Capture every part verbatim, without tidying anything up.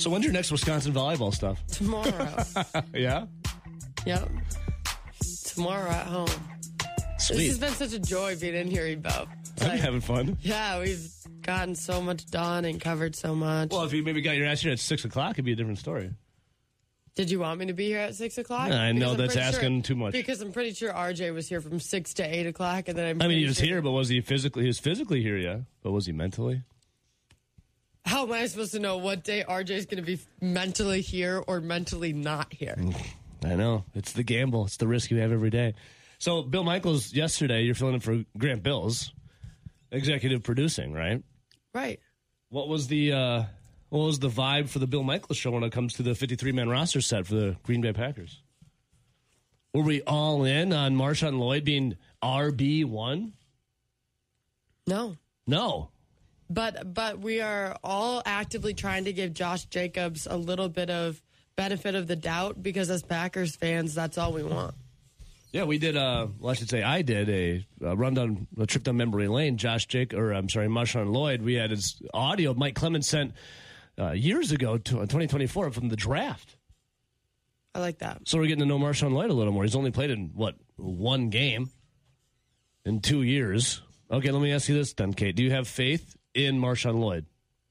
So when's your next Wisconsin volleyball stuff? Tomorrow. Yeah? Yep. Tomorrow at home. Sweet. This has been such a joy being in here, Ebo. I'm Like, having fun. yeah, we've gotten so much done and covered so much. Well, if you maybe got your ass here at six o'clock, it'd be a different story. Did you want me to be here at six o'clock? Yeah, I know Because I'm that's pretty asking sure, too much. Because I'm pretty sure R J was here from six to eight o'clock, and then I'm I mean, pretty he was sure- here, but was he physically? He was physically here, yeah. But was he mentally? How am I supposed to know what day R J is going to be mentally here or mentally not here? I know. It's the gamble. It's the risk you have every day. So, Bill Michaels, yesterday, you're filling in for Grant Bills, executive producing, right? Right. What was the uh, what was the vibe for the Bill Michaels show when it comes to the fifty-three man roster set for the Green Bay Packers? Were we all in on Marshawn Lloyd being R B one? No. No. But but we are all actively trying to give Josh Jacobs a little bit of benefit of the doubt because as Packers fans, that's all we want. Yeah, we did. Uh, well, I should say I did a, a rundown, a trip down memory lane. Josh Jake, or I'm sorry, Marshawn Lloyd. We had his audio. Mike Clemens sent uh, years ago, to, twenty twenty-four, from the draft. I like that. So we're getting to know Marshawn Lloyd a little more. He's only played in what one game in two years. Okay, let me ask you this then, Kate. Do you have faith in Marshawn Lloyd?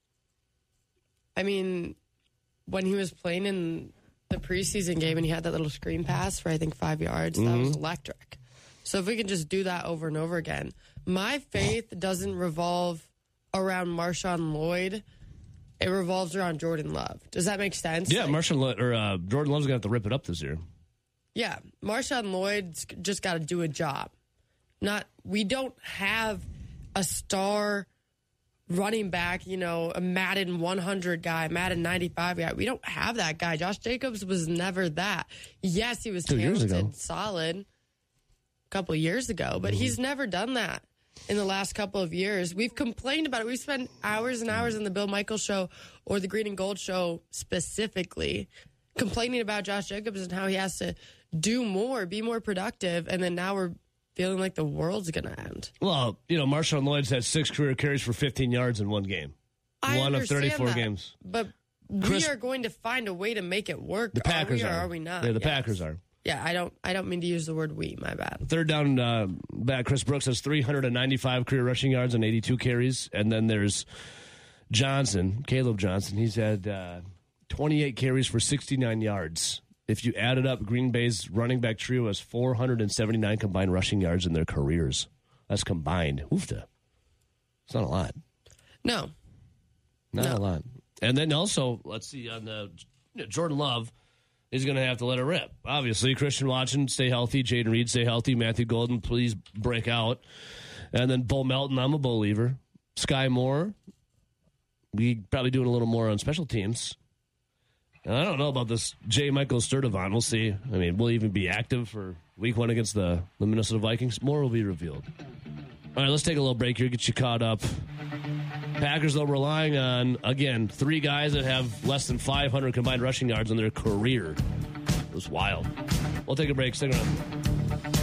I mean, when he was playing in the preseason game and he had that little screen pass for I think five yards, mm-hmm. that was electric. So if we can just do that over and over again, my faith doesn't revolve around Marshawn Lloyd. It revolves around Jordan Love. Does that make sense? Yeah, like, Marshawn Lloyd, or uh, Jordan Love's gonna have to rip it up this year. Yeah, Marshawn Lloyd's just got to do a job. Not we don't have a star running back, you know, a Madden one hundred guy, Madden ninety-five guy. We don't have that guy. Josh Jacobs was never that. Yes, he was Two years ago. talented, solid a couple of years ago, but mm-hmm. he's never done that in the last couple of years. We've complained about it. We've spent hours and hours on the Bill Michaels show or the Green and Gold show specifically complaining about Josh Jacobs and how he has to do more, be more productive, and then now we're feeling like the world's going to end. Well, you know, Marshawn Lloyd's had six career carries for fifteen yards in one game. I one of understand thirty-four that, games. But Chris, we are going to find a way to make it work. The Packers are. We, are. or are we not? Yeah, the yes. Packers are. Yeah, I don't I don't mean to use the word we, my bad. Third down uh, back, Chris Brooks has three hundred ninety-five career rushing yards and eighty-two carries. And then there's Johnson, Caleb Johnson. He's had uh, twenty-eight carries for sixty-nine yards. If you added up, Green Bay's running back trio has four hundred seventy-nine combined rushing yards in their careers. That's combined. Oofta. It's not a lot. No. Not no. a lot. And then also, let's see, on the, you know, Jordan Love is going to have to let it rip. Obviously, Christian Watson, stay healthy. Jaden Reed, stay healthy. Matthew Golden, please break out. And then Bo Melton, I'm a believer. Sky Moore, we probably doing a little more on special teams. And I don't know about this J. Michael Sturdivant. We'll see. I mean, we'll even be active for week one against the, the Minnesota Vikings. More will be revealed. All right, let's take a little break here, get you caught up. Packers, though, relying on, again, three guys that have less than five hundred combined rushing yards in their career. It was wild. We'll take a break. Stick around.